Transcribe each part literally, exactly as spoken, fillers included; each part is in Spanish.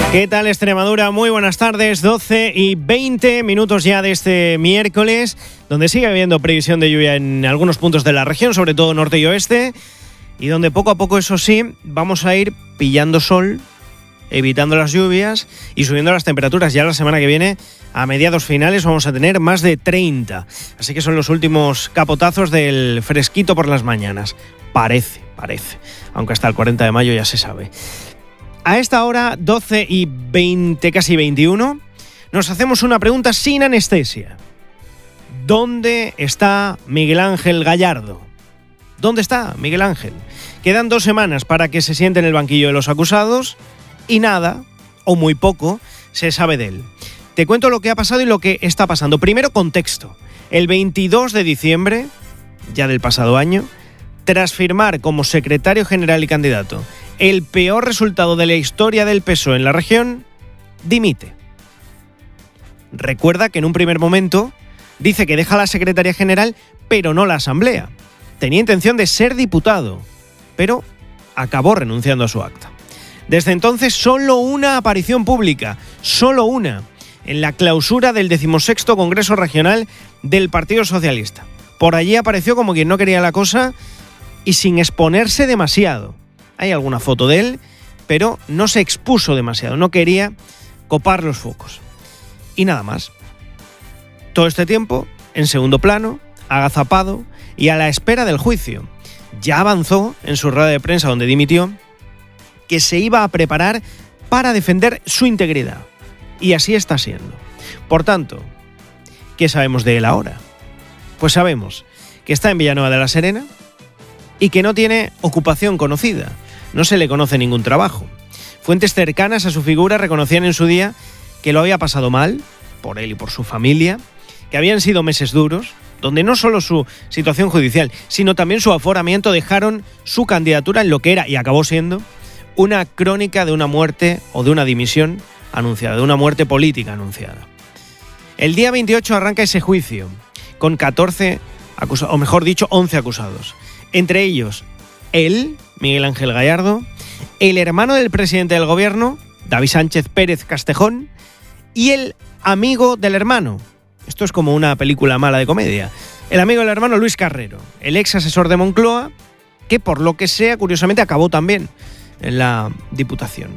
¿Qué tal Extremadura? Muy buenas tardes, doce y veinte minutos ya de este miércoles, donde sigue habiendo previsión de lluvia en algunos puntos de la región, sobre todo norte y oeste, y donde poco a poco, eso sí, vamos a ir pillando sol, evitando las lluvias y subiendo las temperaturas. Ya la semana que viene, a mediados finales, vamos a tener más de treinta, así que son los últimos capotazos del fresquito por las mañanas. Parece, parece, aunque hasta el cuarenta de mayo ya se sabe. A esta hora, doce y veinte, casi veintiuno, nos hacemos una pregunta sin anestesia. ¿Dónde está Miguel Ángel Gallardo? ¿Dónde está Miguel Ángel? Quedan dos semanas para que se siente en el banquillo de los acusados y nada, o muy poco, se sabe de él. Te cuento lo que ha pasado y lo que está pasando. Primero, contexto. El veintidós de diciembre, ya del pasado año, tras firmar como secretario general y candidato el peor resultado de la historia del P S O E en la región, dimite. Recuerda que en un primer momento dice que deja la secretaría general, pero no la asamblea. Tenía intención de ser diputado, pero acabó renunciando a su acta. Desde entonces, solo una aparición pública, solo una, en la clausura del decimosexto Congreso Regional del Partido Socialista. Por allí apareció como quien no quería la cosa y sin exponerse demasiado. Hay alguna foto de él, pero no se expuso demasiado, no quería copar los focos. Y nada más. Todo este tiempo, en segundo plano, agazapado y a la espera del juicio. Ya avanzó en su rueda de prensa donde dimitió que se iba a preparar para defender su integridad. Y así está siendo. Por tanto, ¿qué sabemos de él ahora? Pues sabemos que está en Villanueva de la Serena y que no tiene ocupación conocida. No se le conoce ningún trabajo. Fuentes cercanas a su figura reconocían en su día que lo había pasado mal, por él y por su familia, que habían sido meses duros, donde no solo su situación judicial, sino también su aforamiento dejaron su candidatura en lo que era, y acabó siendo, una crónica de una muerte o de una dimisión anunciada, de una muerte política anunciada. El día veintiocho arranca ese juicio, con catorce acusados, o mejor dicho, once acusados. Entre ellos, él, Miguel Ángel Gallardo, el hermano del presidente del gobierno, David Sánchez Pérez Castejón, y el amigo del hermano. Esto es como una película mala de comedia. El amigo del hermano Luis Carrero, el ex asesor de Moncloa, que por lo que sea, curiosamente, acabó también en la Diputación.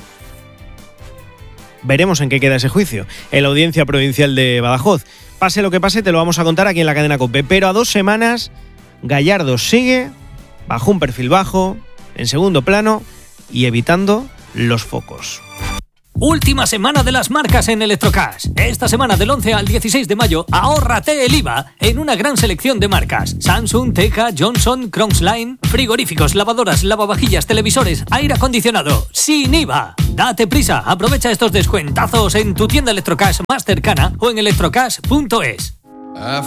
Veremos en qué queda ese juicio, en la Audiencia Provincial de Badajoz. Pase lo que pase, te lo vamos a contar aquí en la cadena COPE. Pero a dos semanas, Gallardo sigue bajo un perfil bajo, en segundo plano y evitando los focos. Última semana de las marcas en Electrocash. Esta semana del once al dieciséis de mayo, ahórrate el I V A en una gran selección de marcas. Samsung, Teca, Johnson, Crownsline, frigoríficos, lavadoras, lavavajillas, televisores, aire acondicionado, sin I V A. Date prisa, aprovecha estos descuentazos en tu tienda Electrocash más cercana o en electrocash punto es.